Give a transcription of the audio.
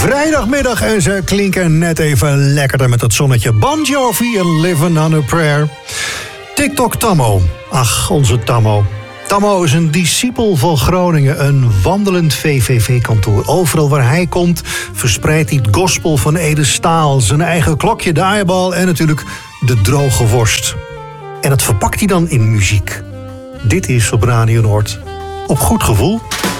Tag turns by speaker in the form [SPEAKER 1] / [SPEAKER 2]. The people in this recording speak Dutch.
[SPEAKER 1] vrijdagmiddag en ze klinken net even lekkerder met het zonnetje. Bon Jovi en Living on a Prayer. TikTok Tammo. Ach, onze Tammo. Tammo is een discipel van Groningen, een wandelend VVV-kantoor. Overal waar hij komt verspreidt hij het gospel van Ede Staal, zijn eigen klokje, de eierbal en natuurlijk de droge worst. En dat verpakt hij dan in muziek. Dit is op Radio Noord. Op goed gevoel.